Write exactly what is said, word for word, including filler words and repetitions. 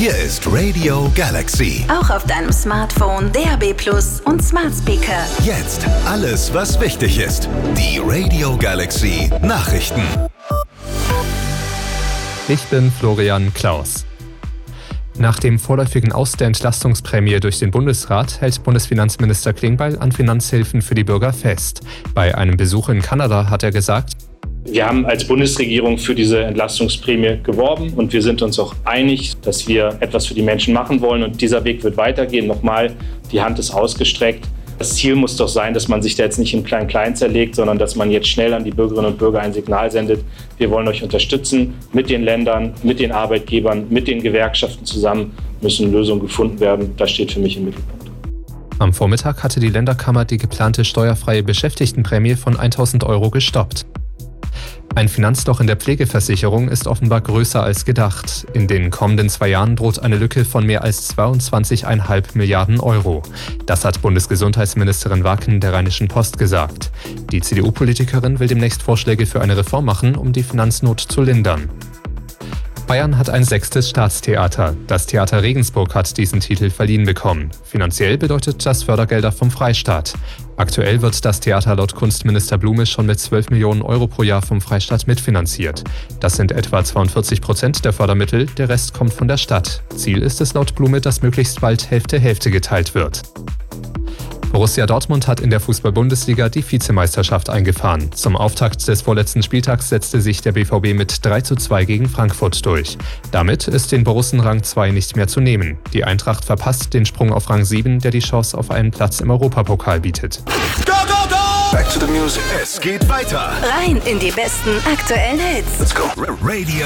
Hier ist Radio Galaxy. Auch auf deinem Smartphone, D A B Plus und Smart Speaker. Jetzt alles, was wichtig ist. Die Radio Galaxy Nachrichten. Ich bin Florian Klaus. Nach dem vorläufigen Aus der Entlastungsprämie durch den Bundesrat hält Bundesfinanzminister Klingbeil an Finanzhilfen für die Bürger fest. Bei einem Besuch in Kanada hat er gesagt: Wir haben als Bundesregierung für diese Entlastungsprämie geworben und wir sind uns auch einig, dass wir etwas für die Menschen machen wollen und dieser Weg wird weitergehen. Nochmal, die Hand ist ausgestreckt. Das Ziel muss doch sein, dass man sich da jetzt nicht im Klein-Klein zerlegt, sondern dass man jetzt schnell an die Bürgerinnen und Bürger ein Signal sendet. Wir wollen euch unterstützen. Mit den Ländern, mit den Arbeitgebern, mit den Gewerkschaften zusammen müssen Lösungen gefunden werden. Das steht für mich im Mittelpunkt. Am Vormittag hatte die Länderkammer die geplante steuerfreie Beschäftigtenprämie von tausend Euro gestoppt. Ein Finanzloch in der Pflegeversicherung ist offenbar größer als gedacht. In den kommenden zwei Jahren droht eine Lücke von mehr als zweiundzwanzig Komma fünf Milliarden Euro. Das hat Bundesgesundheitsministerin Wacken der Rheinischen Post gesagt. Die C D U-Politikerin will demnächst Vorschläge für eine Reform machen, um die Finanznot zu lindern. Bayern hat ein sechstes Staatstheater. Das Theater Regensburg hat diesen Titel verliehen bekommen. Finanziell bedeutet das Fördergelder vom Freistaat. Aktuell wird das Theater laut Kunstminister Blume schon mit zwölf Millionen Euro pro Jahr vom Freistaat mitfinanziert. Das sind etwa zweiundvierzig Prozent der Fördermittel, der Rest kommt von der Stadt. Ziel ist es laut Blume, dass möglichst bald Hälfte-Hälfte geteilt wird. Borussia Dortmund hat in der Fußball-Bundesliga die Vizemeisterschaft eingefahren. Zum Auftakt des vorletzten Spieltags setzte sich der B V B mit drei zu zwei gegen Frankfurt durch. Damit ist den Borussen Rang zwei nicht mehr zu nehmen. Die Eintracht verpasst den Sprung auf Rang sieben, der die Chance auf einen Platz im Europapokal bietet. Go, go, go! Back to the music. Es geht weiter. Rein in die besten aktuellen Hits. Let's go. Radio